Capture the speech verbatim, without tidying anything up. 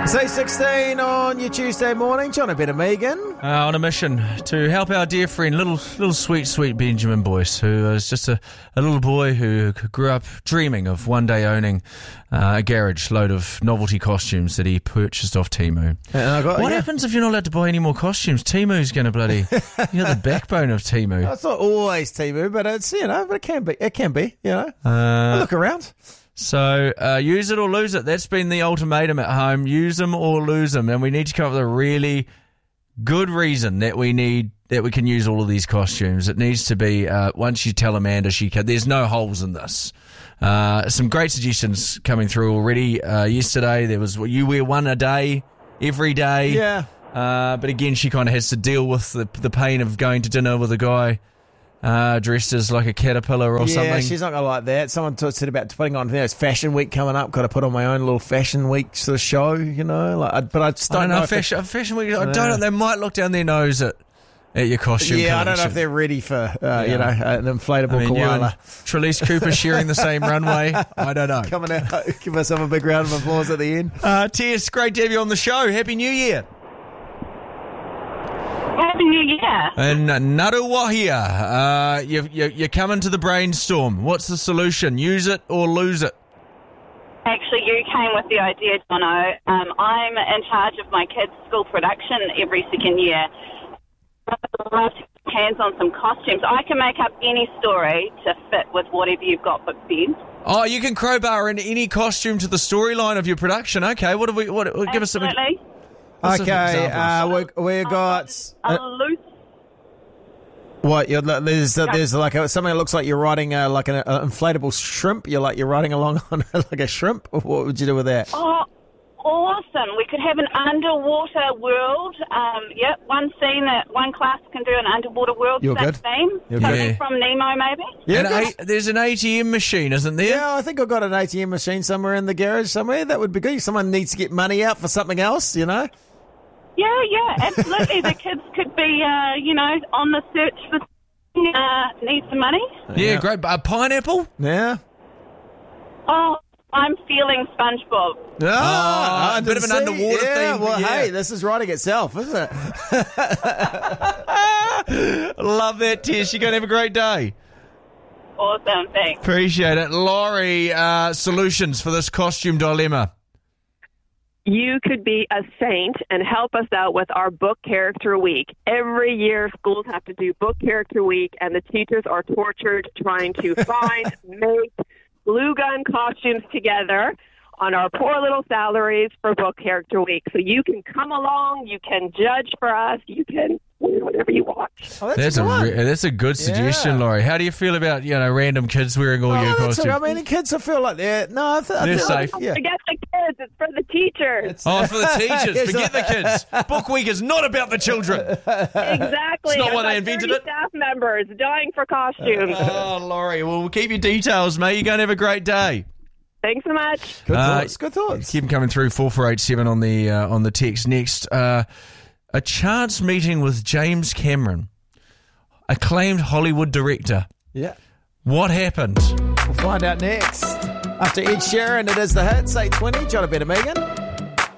It's eight sixteen on your Tuesday morning. John a bit of Megan. Uh, on a mission to help our dear friend, little little sweet, sweet Benjamin Boyce, who is just a, a little boy who grew up dreaming of one day owning uh, a garage load of novelty costumes that he purchased off Temu. I got, what yeah. happens if you're not allowed to buy any more costumes? Temu's going to bloody... You're the backbone of Temu. It's not always Temu, but it's, you know, but it can be. It can be, you know. Uh, Look around. So, uh, use it or lose it. That's been the ultimatum at home. Use them or lose them. And we need to come up with a really good reason that we need, that we can use all of these costumes. It needs to be, uh, once you tell Amanda she can, there's no holes in this. Uh, some great suggestions coming through already. Uh, yesterday there was, you wear one a day, every day. Yeah. Uh, but again, she kind of has to deal with the, the pain of going to dinner with a guy Uh, dressed as like a caterpillar or yeah, something. Yeah, she's not going to like that. Someone t- said about putting on, you know, it's Fashion Week coming up. Got to put on my own little Fashion Week sort of show, you know. Like, I, but I just don't, I don't know. know fashion, it, fashion Week, I don't know. They might look down their nose at, at your costume Yeah, collection. I don't know if they're ready for, uh, Yeah. you know, an inflatable I mean, you and koala. Trelise Cooper sharing the same runway. I don't know. Coming out, give us a big round of applause at the end. Uh, Tess, great to have you on the show. Happy New Year. Happy New Year. And uh, Naruwahia, uh, you, you, you're coming to the brainstorm. What's the solution? Use it or lose it? Actually, you came with the idea, Jono. Um, I'm in charge of my kids' school production every second year. I'd love to get hands on some costumes. I can make up any story to fit with whatever you've got booked in. Oh, you can crowbar in any costume to the storyline of your production. Okay, what have we? What? Give us some. Absolutely. What's some Okay, uh, examples? we we got A uh, loose... what? You're, there's uh, there's like a, something that looks like you're riding uh, like an uh, inflatable shrimp. You're like you're riding along on like a shrimp. What would you do with that? Oh, awesome. We could have an underwater world. Um, yep, one scene that one class can do an underwater world. You're same good. theme. You're Something good. from Nemo, maybe. Yeah, An good. A- there's an A T M machine, isn't there? Yeah, I think I've got an A T M machine somewhere in the garage somewhere. That would be good. Someone needs to get money out for something else, you know. Yeah, yeah, absolutely. The kids could be, uh, you know, on the search for uh, need some money. Yeah, Yeah. great. A pineapple? Yeah. Oh, I'm feeling SpongeBob. Ah, a bit of an see, underwater yeah, theme, Well, yeah. hey, this is writing itself, isn't it? Love that, Tess. You're going to have a great day. Awesome, thanks. Appreciate it. Laurie, uh, solutions for this costume dilemma. You could be a saint and help us out with our book character week. Every year, schools have to do book character week, and the teachers are tortured trying to find, make glue gun costumes together on our poor little salaries for book character week. So you can come along, you can judge for us, you can wear whatever you want. Oh, that's, That's a a good one. re- that's a good suggestion, Yeah. Laurie. How do you feel about, you know, random kids wearing all Oh, your that's costumes? a- I mean, the kids, I feel like they're no, I th- I They're feel safe. Like, yeah. Forget the kids, it's for the teachers. Oh, it's for the teachers. Yes, Forget the kids. Book week is not about the children. Exactly. It's not why I've they got invented thirty it. staff members dying for costumes. Oh, Laurie, well, we'll keep your details, mate. You're going to have a great day. Thanks so much. Good Uh, thoughts. Good thoughts. Keep them coming through, four four eight seven on the, uh, on the text. Next, uh, a chance meeting with James Cameron, acclaimed Hollywood director. Yeah. What happened? We'll find out next. After Ed Sheeran, it is the hits, eight twenty. John a bit of Megan.